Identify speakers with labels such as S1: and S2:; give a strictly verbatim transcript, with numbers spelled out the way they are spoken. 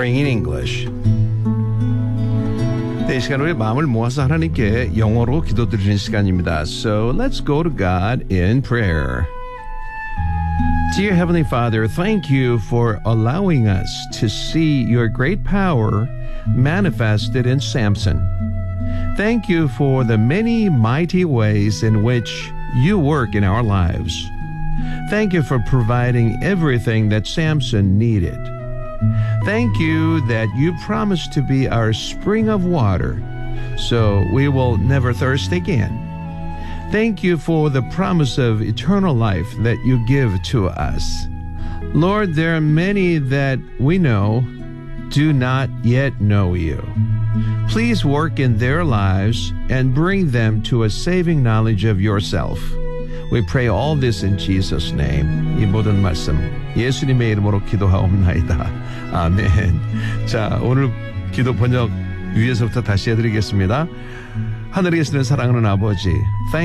S1: praying in English. 네, 이 시간 우리 마음을 모아서 하나님께 영어로 기도드리는 시간입니다. So let's go to God in prayer. Dear Heavenly Father, thank you for allowing us to see your great power manifested in Samson. Thank you for the many mighty ways in which you work in our lives. Thank you for providing everything that Samson needed. Thank you that you promised to be our spring of water, so we will never thirst again. Thank you for the promise of eternal life that you give to us. Lord, there are many that we know do not yet know you. Please work in their lives and bring them to a saving knowledge of yourself. We pray all this in Jesus' name. 이 모든 말씀 예수님의 이름으로 기도하옵나이다. 아멘. 자, 오늘 기도 번역 위에서부터 다시 해드리겠습니다. 하늘에 계시는 사랑하는 아버지, Thank